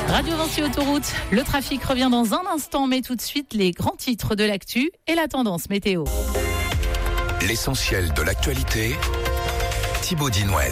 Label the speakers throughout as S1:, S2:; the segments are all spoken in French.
S1: Radio Vinci Autoroute, le trafic revient dans un instant, mais tout de suite les grands titres de l'actu et la tendance météo.
S2: L'essentiel de l'actualité, Thibaut Dinouel.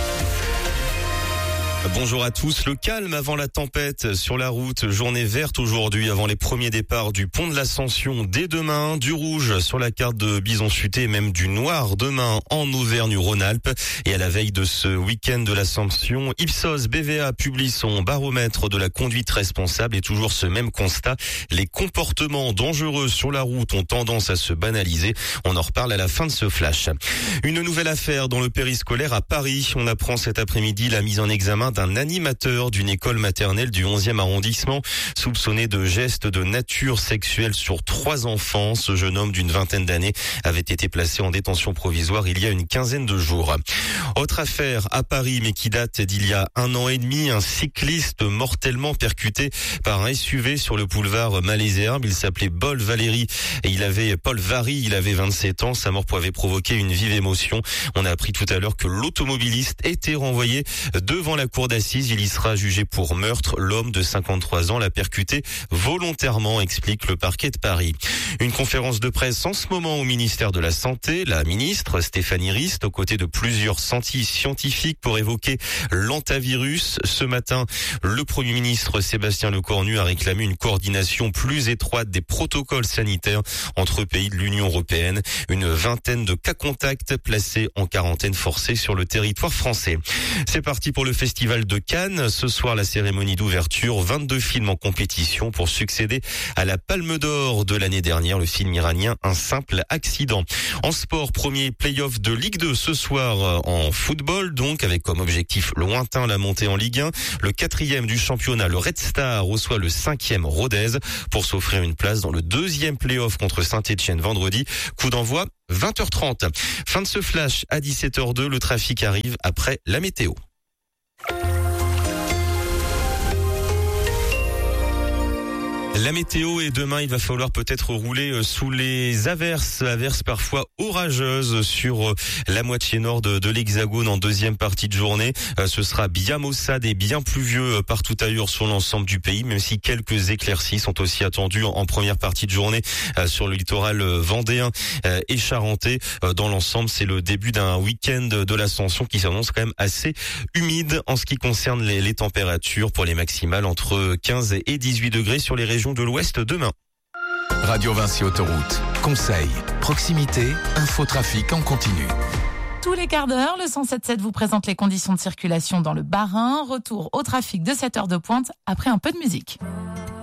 S3: Bonjour à tous. Le calme avant la tempête sur la route. Journée verte aujourd'hui avant les premiers départs du pont de l'Ascension dès demain. Du rouge sur la carte de Bison-Futé et même du noir demain en Auvergne-Rhône-Alpes. Et à la veille de ce week-end de l'Ascension, Ipsos BVA publie son baromètre de la conduite responsable et toujours ce même constat. Les comportements dangereux sur la route ont tendance à se banaliser. On en reparle à la fin de ce flash. Une nouvelle affaire dans le périscolaire à Paris. On apprend cet après-midi la mise en examen d'un animateur d'une école maternelle du 11e arrondissement, soupçonné de gestes de nature sexuelle sur 3 enfants. Ce jeune homme d'une vingtaine d'années avait été placé en détention provisoire il y a une quinzaine de jours. Autre affaire à Paris, mais qui date d'il y a 1 an et demi, un cycliste mortellement percuté par un SUV sur le boulevard Malesherbes. Il s'appelait Paul Vary, il avait 27 ans. Sa mort avait provoqué une vive émotion. On a appris tout à l'heure que l'automobiliste était renvoyé devant la cour d'assises. Il y sera jugé pour meurtre. L'homme de 53 ans l'a percuté volontairement, explique le parquet de Paris. Une conférence de presse en ce moment au ministère de la Santé. La ministre Stéphanie Rist, aux côtés de plusieurs scientifiques pour évoquer l'hantavirus. Ce matin, le Premier ministre Sébastien Lecornu a réclamé une coordination plus étroite des protocoles sanitaires entre pays de l'Union européenne. Une vingtaine de cas contacts placés en quarantaine forcée sur le territoire français. C'est parti pour le Festival de Cannes. Ce soir, la cérémonie d'ouverture. 22 films en compétition pour succéder à la Palme d'Or de l'année dernière, le film iranien Un simple accident. En sport, premier play-off de Ligue 2 ce soir en football, donc avec comme objectif lointain la montée en Ligue 1. Le 4e du championnat, le Red Star, reçoit le 5e Rodez pour s'offrir une place dans le 2e play-off contre Saint-Etienne vendredi. Coup d'envoi 20h30. Fin de ce flash à 17h02. Le trafic arrive après la météo. La météo et demain, il va falloir peut-être rouler sous les averses parfois orageuses sur la moitié nord de l'Hexagone en deuxième partie de journée. Ce sera bien maussade et bien pluvieux partout ailleurs sur l'ensemble du pays, même si quelques éclaircies sont aussi attendues en première partie de journée sur le littoral vendéen et charentais. Dans l'ensemble, c'est le début d'un week-end de l'Ascension qui s'annonce quand même assez humide en ce qui concerne les températures pour les maximales entre 15 et 18 degrés sur les régions de l'Ouest demain.
S2: Radio Vinci Autoroute. Conseils, proximité, infotrafic en continu.
S1: Tous les quarts d'heure, le 107.7 vous présente les conditions de circulation dans le Bas-Rhin. Retour au trafic de 7 heures de pointe après un peu de musique.